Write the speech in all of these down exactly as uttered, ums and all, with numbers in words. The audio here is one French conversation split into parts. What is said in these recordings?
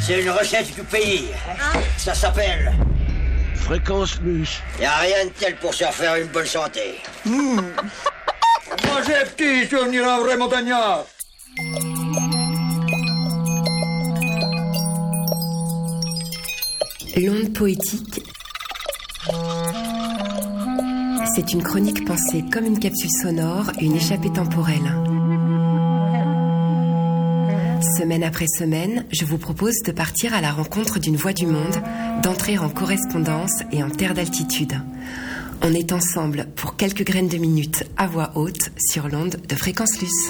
C'est une recette du pays. Hein? Ça s'appelle... Fréquence plus. Y a rien de tel pour se refaire une bonne santé. Mmh. Mangez petit, devenir un vrai montagnard. L'onde poétique, c'est une chronique pensée comme une capsule sonore et une échappée temporelle. Semaine après semaine, je vous propose de partir à la rencontre d'une voix du monde, d'entrer en correspondance et en terre d'altitude. On est ensemble pour quelques graines de minutes à voix haute sur l'onde de Fréquence Luce.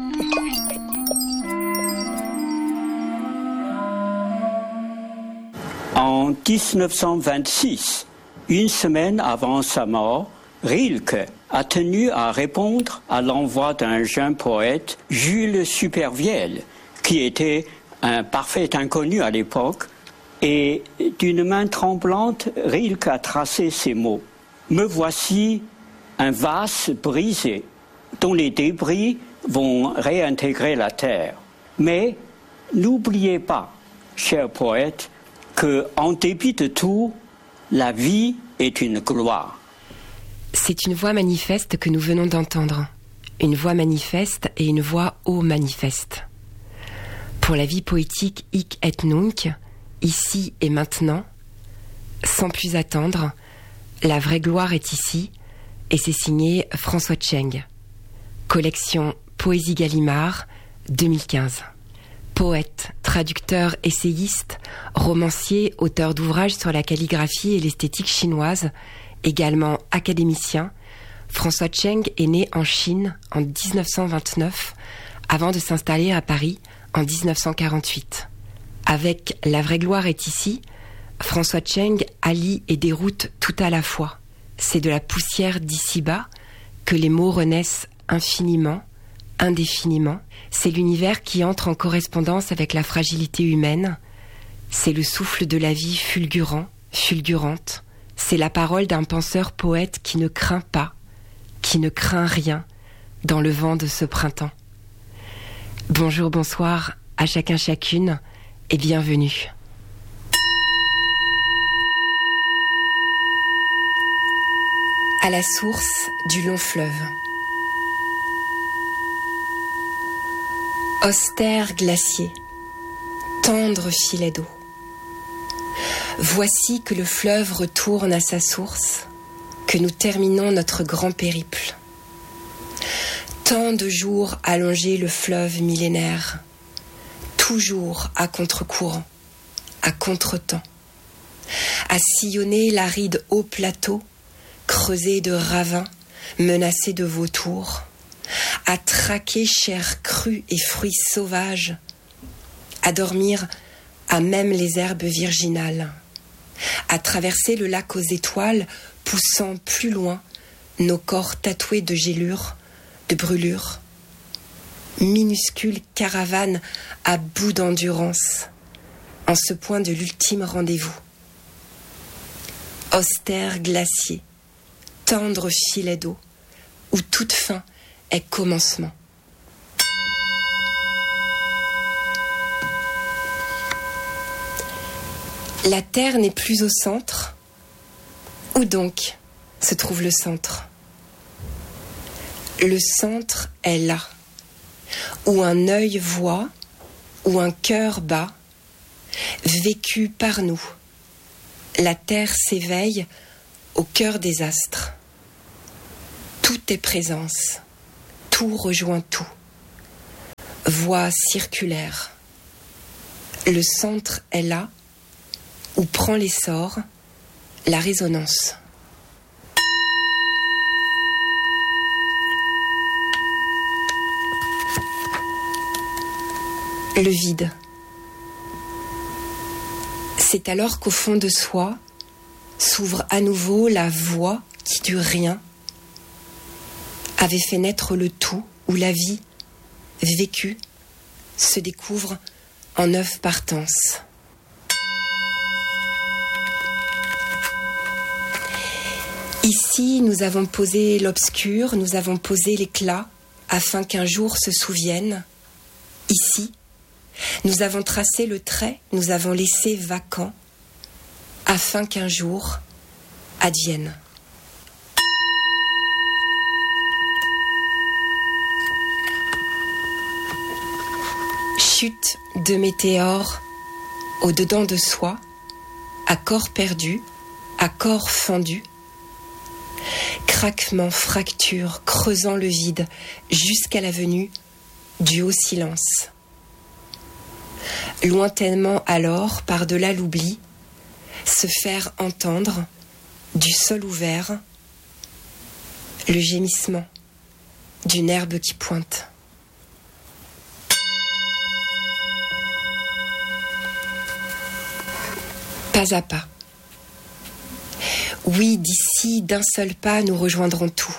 En dix-neuf cent vingt-six, une semaine avant sa mort, Rilke a tenu à répondre à l'envoi d'un jeune poète, Jules Supervielle, qui était un parfait inconnu à l'époque, et d'une main tremblante, Rilke a tracé ces mots. « Me voici un vase brisé, dont les débris vont réintégrer la terre. Mais n'oubliez pas, cher poète, que, en dépit de tout, la vie est une gloire. » C'est une voix manifeste que nous venons d'entendre. Une voix manifeste et une voix haut manifeste. Pour la vie poétique hic et nunc, ici et maintenant, sans plus attendre, la vraie gloire est ici, et c'est signé François Tcheng. Collection Poésie Gallimard, deux mille quinze. Poète, traducteur, essayiste, romancier, auteur d'ouvrages sur la calligraphie et l'esthétique chinoise, également académicien, François Tcheng est né en Chine en dix-neuf cent vingt-neuf, avant de s'installer à Paris en dix-neuf cent quarante-huit. Avec La vraie gloire est ici, François Tcheng allie et déroute tout à la fois. C'est de la poussière d'ici-bas que les mots renaissent infiniment, indéfiniment. C'est l'univers qui entre en correspondance avec la fragilité humaine. C'est le souffle de la vie fulgurant, fulgurante. C'est la parole d'un penseur poète qui ne craint pas, qui ne craint rien dans le vent de ce printemps. Bonjour, bonsoir à chacun, chacune et bienvenue. À la source du long fleuve. Austère glacier, tendre filet d'eau. Voici que le fleuve retourne à sa source, que nous terminons notre grand périple. Tant de jours allongés le fleuve millénaire, toujours à contre-courant, à contre-temps, à sillonner l'aride haut plateau, creusé de ravins, menacé de vautours, à traquer chair crue et fruits sauvages, à dormir à même les herbes virginales, à traverser le lac aux étoiles, poussant plus loin nos corps tatoués de gélures, de brûlures, minuscules caravanes à bout d'endurance, en ce point de l'ultime rendez-vous. Austère glacier, tendre filet d'eau, où toute fin est commencement. La Terre n'est plus au centre. Où donc se trouve le centre ? Le centre est là, où un œil voit, où un cœur bat, vécu par nous. La Terre s'éveille au cœur des astres. Tout est présence, tout rejoint tout. Voie circulaire. Le centre est là, où prend l'essor la résonance. Le vide. C'est alors qu'au fond de soi s'ouvre à nouveau la voie qui du rien avait fait naître le tout, où la vie, vécue, se découvre en neuf partances. Ici, nous avons posé l'obscur, nous avons posé l'éclat, afin qu'un jour se souvienne, ici, Nous avons tracé le trait, nous avons laissé vacant, afin qu'un jour advienne. Chute de météores au-dedans de soi, à corps perdu, à corps fendu. Craquement, fracture, creusant le vide, jusqu'à la venue du haut silence. Lointainement alors, par-delà l'oubli, se faire entendre, du sol ouvert, le gémissement d'une herbe qui pointe. Pas à pas. Oui, d'ici, d'un seul pas, nous rejoindrons tout.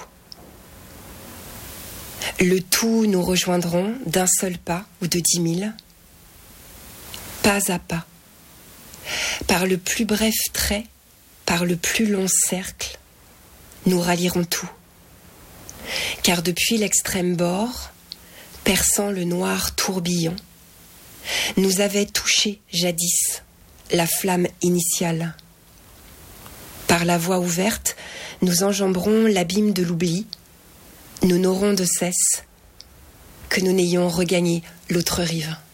Le tout, nous rejoindrons d'un seul pas ou de dix mille. Pas à pas. Par le plus bref trait, par le plus long cercle, nous rallierons tout. Car depuis l'extrême bord, perçant le noir tourbillon, nous avait touché jadis la flamme initiale. Par la voie ouverte, nous enjamberons l'abîme de l'oubli. Nous n'aurons de cesse que nous n'ayons regagné l'autre rive.